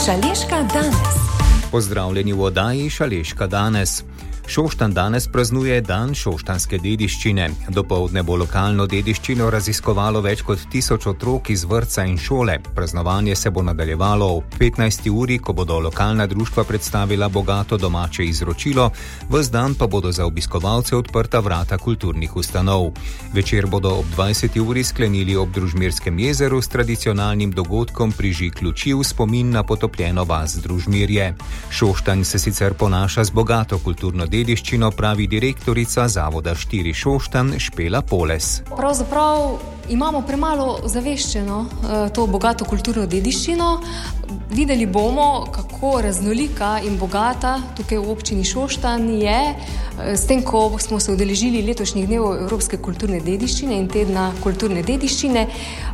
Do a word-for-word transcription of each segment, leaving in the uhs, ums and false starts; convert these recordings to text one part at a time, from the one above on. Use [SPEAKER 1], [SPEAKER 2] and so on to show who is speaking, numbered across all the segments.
[SPEAKER 1] Šaleška danes.
[SPEAKER 2] Pozdravljeni v oddaji Šaleška danes. Šoštanj danes praznuje dan šoštanjske dediščine. Dopoldne bo lokalno dediščino raziskovalo več kot tisoč otrok iz vrtca in šole. Praznovanje se bo nadaljevalo ob petnajsti uri, ko bodo lokalna društva predstavila bogato domače izročilo, ves dan pa bodo za obiskovalce odprta vrata kulturnih ustanov. Večer bodo ob dvajseti uri sklenili ob Družmirskem jezeru s tradicionalnim dogodkom prižig luči v spomin na potopljeno vas Družmirje. Šoštanj se sicer ponaša z bogato kulturno dediščino, pravi direktorica Zavoda štiri Šoštanj Špela Poles.
[SPEAKER 3] Pravzaprav imamo premalo zaveščeno to bogato kulturno dediščino. Videli bomo, kako raznolika in bogata tukaj v občini Šoštanj je, s tem, ko smo se udeležili letošnjih dnevov Evropske kulturne dediščine in tedna kulturne dediščine.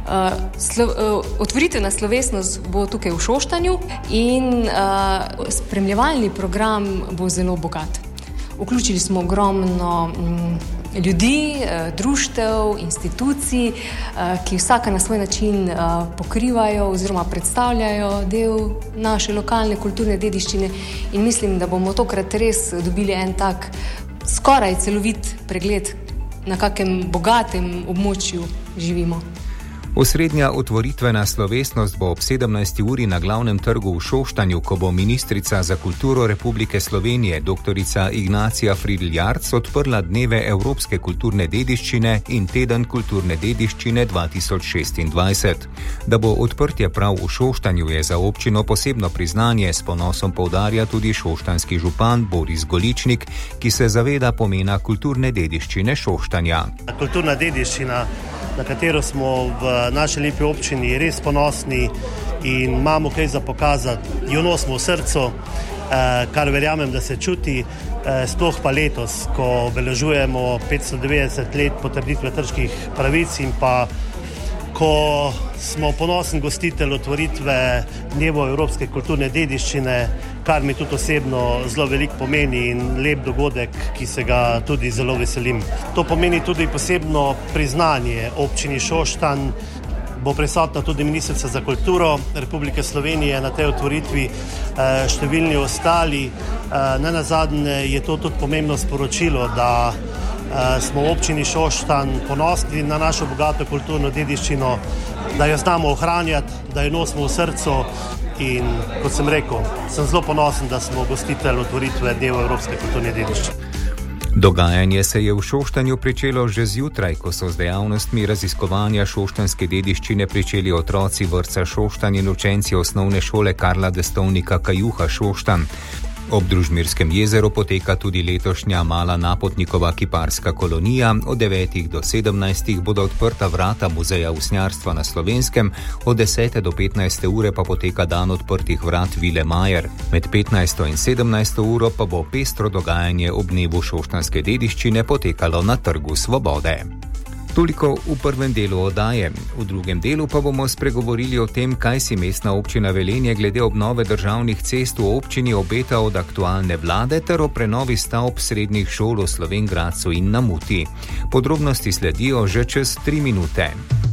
[SPEAKER 3] Otvoritvena slovesnost bo tukaj v Šoštanju in spremljevalni program bo zelo bogat. Vključili smo ogromno ljudi, društev, institucij, ki vsaka na svoj način pokrivajo oziroma predstavljajo del naše lokalne kulturne dediščine in mislim, da bomo tokrat res dobili en tak skoraj celovit pregled, na kakem bogatem območju živimo.
[SPEAKER 2] Osrednja otvoritvena slovesnost bo ob sedemnajsti uri na glavnem trgu v Šoštanju, ko bo ministrica za kulturo Republike Slovenije doktorica Ignacija Fridl-Jarc odprla dneve Evropske kulturne dediščine in teden kulturne dediščine dva tisoč šestindvajset. Da bo odprtje prav v Šoštanju, je za občino posebno priznanje, s ponosom poudarja tudi šoštanjski župan Boris Goličnik, ki se zaveda pomena kulturne dediščine Šoštanja.
[SPEAKER 4] Kulturna dediščina, na katero smo v naši lepi občini res ponosni in imamo kaj za pokazati, jo nosimo v srcu, kar verjamem, da se čuti, sploh pa letos, ko obeležujemo petsto devetdeset let potrditve trških pravic in pa ko smo ponosen gostitelj otvoritve dnevov Evropske kulturne dediščine, kar mi tudi osebno zelo veliko pomeni in lep dogodek, ki se ga tudi zelo veselim. To pomeni tudi posebno priznanje občini Šoštanj. Bo prisotna tudi ministrica za kulturo Republike Slovenije na tej otvoritvi, številni ostali. Nenazadnje je to tudi pomembno sporočilo, da smo v občini Šoštanj ponosni na našo bogato kulturno dediščino, da jo znamo ohranjati, da jo nosimo v srcu in, kot sem rekel, sem zelo ponosen, da smo gostitelj otvoritve dneva Evropske kulturne dediščine.
[SPEAKER 2] Dogajanje se je v Šoštanju pričelo že zjutraj, ko so z dejavnostmi raziskovanja šoštanjske dediščine pričeli otroci vrtca Šoštanj in učenci osnovne šole Karla Destovnika Kajuha Šoštanj. Ob Družmirskem jezeru poteka tudi letošnja mala napotnikova kiparska kolonija. Od devetih do sedemnajstih bodo odprta vrata Muzeja usnjarstva na Slovenskem, od desete do petnajste ure pa poteka dan odprtih vrat Vile Majer. Med petnajsto in sedemnajsto uro pa bo pestro dogajanje ob dnevu šoštanjske dediščine potekalo na Trgu Svobode. Toliko v prvem delu oddaje. V drugem delu pa bomo spregovorili o tem, kaj si mestna občina Velenje glede obnove državnih cest v občini obeta od aktualne vlade ter o prenovi stavb srednjih šol v Slovenj Gradcu in na Muti. Podrobnosti sledijo že čez tri minute.